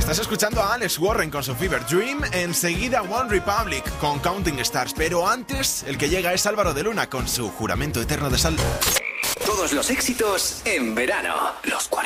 Estás escuchando a Alex Warren con su Fever Dream, enseguida One Republic con Counting Stars, pero antes el que llega es Álvaro de Luna con su Juramento Eterno de Sal. Todos los éxitos en verano. Los 40.